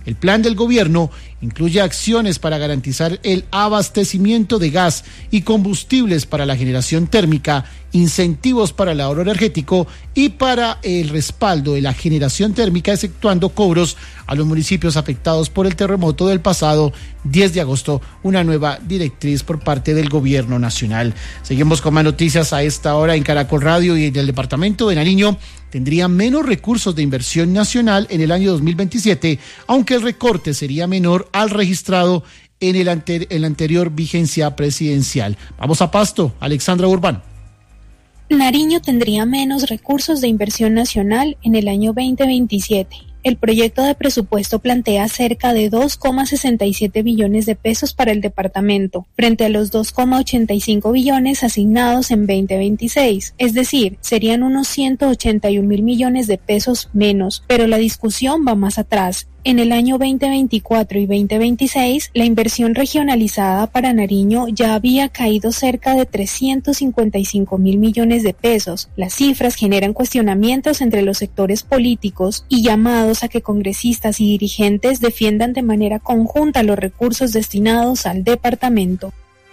El plan del gobierno incluye acciones para garantizar el abastecimiento de gas y combustibles para la generación térmica, incentivos para el ahorro energético y para el respaldo de la generación térmica, exceptuando cobros a los municipios afectados por el terremoto del pasado 10 de agosto, una nueva directriz por parte del gobierno nacional. Seguimos con más noticias a esta hora en Caracol Radio. Y en el departamento de Nariño tendría menos recursos de inversión nacional en el año 2027, aunque el recorte sería menor al registrado en la anterior vigencia presidencial. Vamos a Pasto, Alexandra Urbán. Nariño tendría menos recursos de inversión nacional en el año 2027. El proyecto de presupuesto plantea cerca de 2,67 billones de pesos para el departamento, frente a los 2,85 billones asignados en 2026. Es decir, serían unos 181.000 millones de pesos menos, pero la discusión va más atrás. En el año 2024 y 2026, la inversión regionalizada para Nariño ya había caído cerca de 355.000 millones de pesos. Las cifras generan cuestionamientos entre los sectores políticos y llamados a que congresistas y dirigentes defiendan de manera conjunta los recursos destinados al departamento.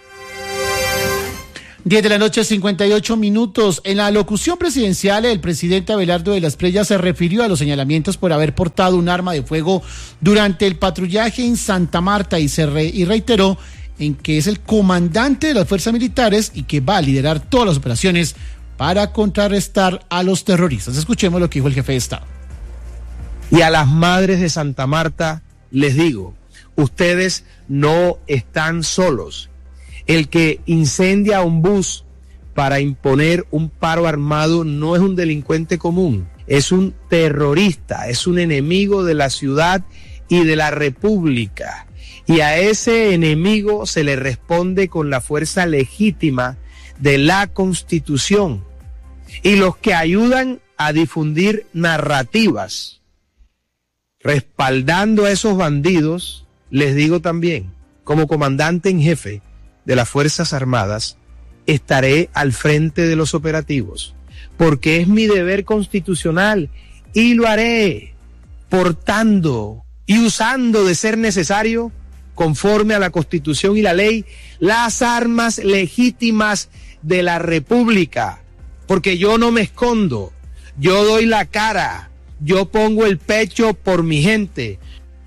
10 de la noche, 58 minutos. En la locución presidencial, el presidente Abelardo de la Espriella se refirió a los señalamientos por haber portado un arma de fuego durante el patrullaje en Santa Marta y reiteró en que es el comandante de las fuerzas militares y que va a liderar todas las operaciones para contrarrestar a los terroristas. Escuchemos lo que dijo el jefe de Estado. Y a las madres de Santa Marta les digo, ustedes no están solos. El que incendia un bus para imponer un paro armado no es un delincuente común, es un terrorista, es un enemigo de la ciudad y de la república. Y a ese enemigo se le responde con la fuerza legítima de la Constitución. Y los que ayudan a difundir narrativas respaldando a esos bandidos, les digo también, como comandante en jefe de las Fuerzas Armadas, estaré al frente de los operativos, porque es mi deber constitucional y lo haré portando y usando de ser necesario, conforme a la Constitución y la ley, las armas legítimas de la República, porque yo no me escondo, yo doy la cara, yo pongo el pecho por mi gente.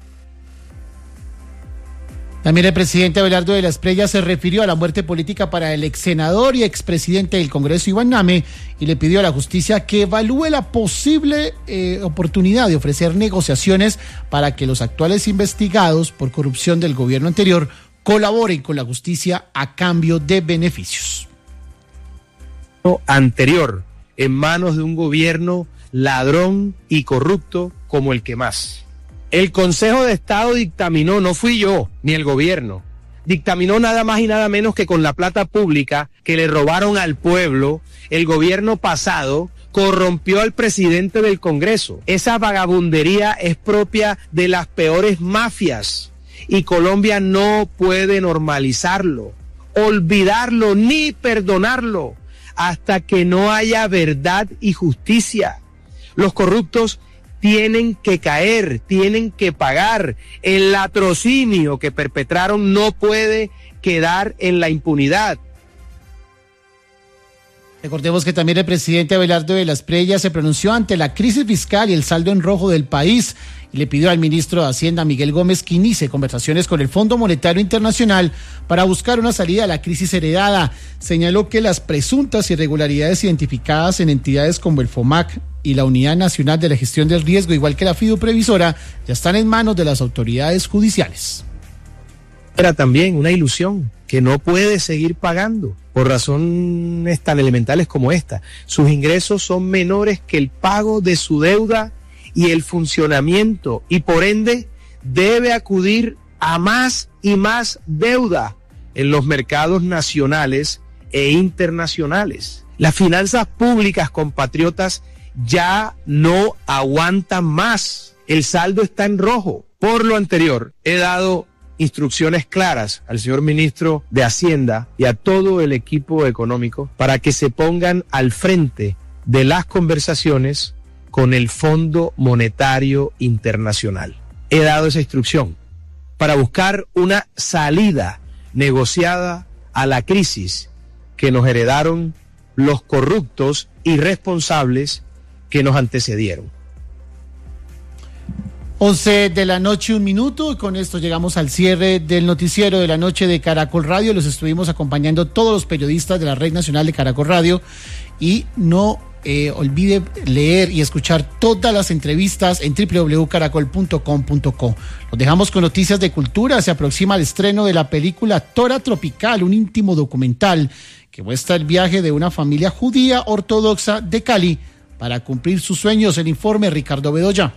También el presidente Abelardo de la Espriella se refirió a la muerte política para el ex senador y expresidente del Congreso Iván Name y le pidió a la justicia que evalúe la posible oportunidad de ofrecer negociaciones para que los actuales investigados por corrupción del gobierno anterior colaboren con la justicia a cambio de beneficios. Anterior, en manos de un gobierno ladrón y corrupto como el que más. El Consejo de Estado dictaminó, no fui yo, ni el gobierno, dictaminó nada más y nada menos que con la plata pública que le robaron al pueblo, el gobierno pasado corrompió al presidente del Congreso. Esa vagabundería es propia de las peores mafias y Colombia no puede normalizarlo, olvidarlo ni perdonarlo hasta que no haya verdad y justicia. Los corruptos tienen que caer, tienen que pagar. El latrocinio que perpetraron no puede quedar en la impunidad. Recordemos que también el presidente Abelardo de la Espriella se pronunció ante la crisis fiscal y el saldo en rojo del país y le pidió al ministro de Hacienda, Miguel Gómez, que inicie conversaciones con el Fondo Monetario Internacional para buscar una salida a la crisis heredada. Señaló que las presuntas irregularidades identificadas en entidades como el FOMAC y la Unidad Nacional de la Gestión del Riesgo, igual que la Fiduprevisora, ya están en manos de las autoridades judiciales. Era también una ilusión que no puede seguir pagando por razones tan elementales como esta. Sus ingresos son menores que el pago de su deuda y el funcionamiento, y por ende debe acudir a más y más deuda en los mercados nacionales e internacionales. Las finanzas públicas, compatriotas, ya no aguantan más. El saldo está en rojo. Por lo anterior, he dado instrucciones claras al señor ministro de Hacienda y a todo el equipo económico para que se pongan al frente de las conversaciones con el Fondo Monetario Internacional. he dado esa instrucción para buscar una salida negociada a la crisis que nos heredaron los corruptos irresponsables que nos antecedieron. 11 de la noche, 1 minuto, y con esto llegamos al cierre del noticiero de la noche de Caracol Radio. Los estuvimos acompañando todos los periodistas de la Red Nacional de Caracol Radio, y no olvide leer y escuchar todas las entrevistas en www.caracol.com.co. Los dejamos con noticias de cultura. Se aproxima el estreno de la película Tora Tropical, un íntimo documental que muestra el viaje de una familia judía ortodoxa de Cali para cumplir sus sueños. El informe, Ricardo Bedoya.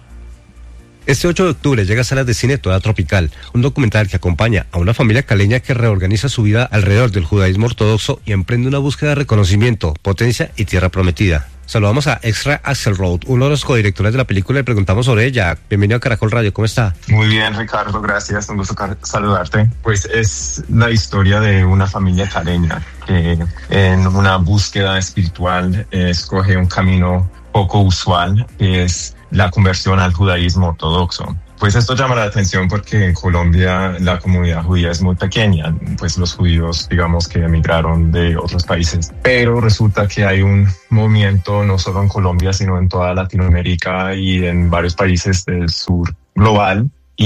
Este 8 de octubre llega a salas de cine Tora Tropical, un documental que acompaña a una familia caleña que reorganiza su vida alrededor del judaísmo ortodoxo y emprende una búsqueda de reconocimiento, potencia y tierra prometida. Saludamos a Extra Axelrod, uno de los codirectores de la película, y le preguntamos sobre ella. Bienvenido a Caracol Radio, ¿cómo está? Muy bien, Ricardo, gracias, un gusto saludarte. Pues es la historia de una familia caleña que en una búsqueda espiritual escoge un camino poco usual, que es la conversión al judaísmo ortodoxo. Pues esto llama la atención porque en Colombia la comunidad judía es muy pequeña, pues los judíos, digamos, que emigraron de otros países, pero resulta que hay un movimiento no solo en Colombia, sino en toda Latinoamérica y en varios países del sur global,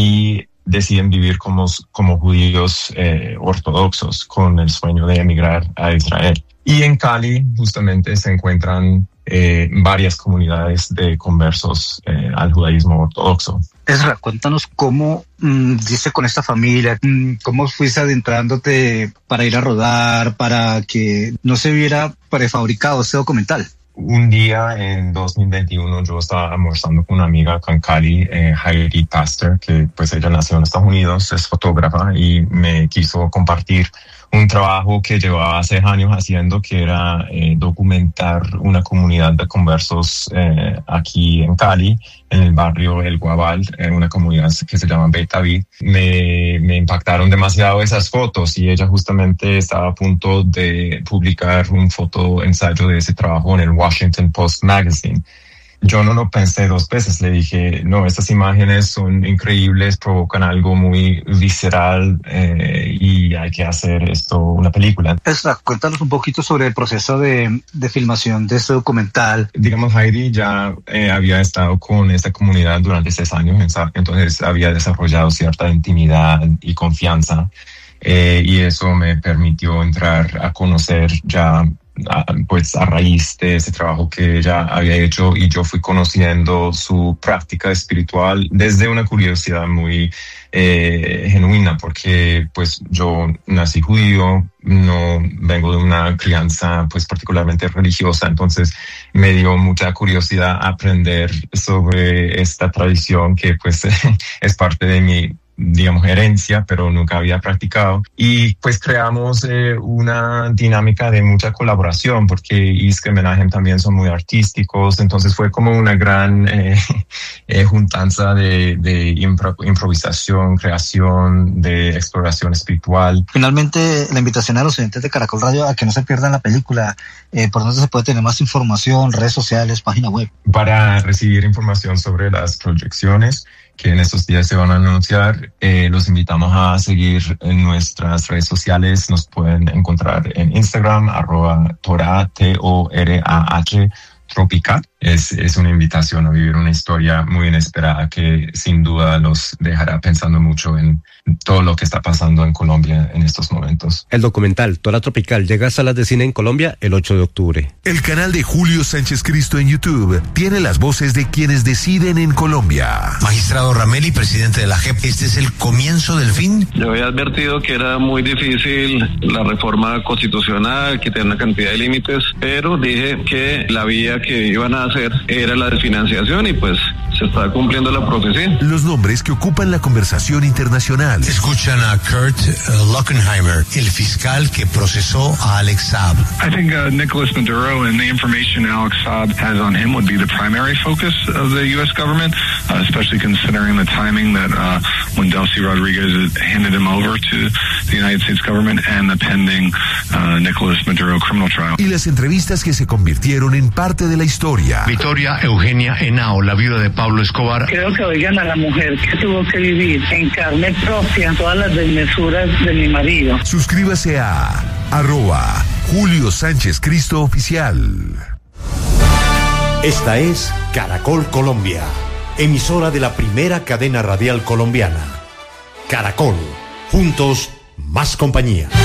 y deciden vivir como judíos ortodoxos con el sueño de emigrar a Israel. Y en Cali justamente se encuentran varias comunidades de conversos al judaísmo ortodoxo. Ezra, cuéntanos cómo diste con esta familia, cómo fuiste adentrándote para ir a rodar, para que no se viera prefabricado este documental. Un día en 2021 yo estaba almorzando con una amiga acá en Cali, Heidi Pastor, que pues ella nació en Estados Unidos, es fotógrafa y me quiso compartir un trabajo que llevaba 6 años haciendo, que era documentar una comunidad de conversos aquí en Cali, en el barrio El Guabal, una comunidad que se llama Beit David. Me impactaron demasiado esas fotos, y ella justamente estaba a punto de publicar un fotoensayo de ese trabajo en el Washington Post Magazine. Yo no lo pensé 2 veces, le dije, no, estas imágenes son increíbles, provocan algo muy visceral y hay que hacer esto una película. Ezra, cuéntanos un poquito sobre el proceso de filmación de este documental. Digamos, Heidi ya había estado con esta comunidad durante 6 años, entonces había desarrollado cierta intimidad y confianza, y eso me permitió entrar a conocer ya pues a raíz de ese trabajo que ella había hecho, y yo fui conociendo su práctica espiritual desde una curiosidad muy genuina, porque pues yo nací judío, no vengo de una crianza pues particularmente religiosa, entonces me dio mucha curiosidad aprender sobre esta tradición que pues es parte de mi, digamos, herencia, pero nunca había practicado. Y pues creamos una dinámica de mucha colaboración, porque Iske y Menahem también son muy artísticos, entonces fue como una gran juntanza de improvisación, creación, de exploración espiritual. Finalmente, la invitación a los oyentes de Caracol Radio a que no se pierdan la película. ¿Por dónde se puede tener más información? Redes sociales, página web. Para recibir información sobre las proyecciones que en estos días se van a anunciar, los invitamos a seguir en nuestras redes sociales. Nos pueden encontrar en Instagram, @Torah, TORAH, Tropical. Es una invitación a vivir una historia muy inesperada que sin duda los dejará pensando mucho en todo lo que está pasando en Colombia en estos momentos. El documental Tora Tropical llega a salas de cine en Colombia el 8 de octubre. El canal de Julio Sánchez Cristo en YouTube tiene las voces de quienes deciden en Colombia. Magistrado Rameli, presidente de la JEP, ¿este es el comienzo del fin? Yo había advertido que era muy difícil la reforma constitucional, que tenía una cantidad de límites, pero dije que la vía que iban a hacer era la desfinanciación, y pues se está cumpliendo la profecía. Los nombres que ocupan la conversación internacional. Escuchan a Kurt Lockenheimer, el fiscal que procesó a Alex Saab. I think Nicholas Maduro and the information Alex Saab has on him would be the primary focus of the U.S. government. especially considering the timing that when Delcy Rodriguez handed him over to the United States government and the pending Nicolas Maduro criminal trial. Y las entrevistas que se convirtieron en parte de la historia. Victoria Eugenia Henao, la viuda de Pablo Escobar. Creo que oigan a la mujer que tuvo que vivir en carne propia todas las desmesuras de mi marido. Suscríbase a @Julio Sánchez Cristo Oficial. Esta es Caracol Colombia, emisora de la primera cadena radial colombiana. Caracol, juntos, más compañía.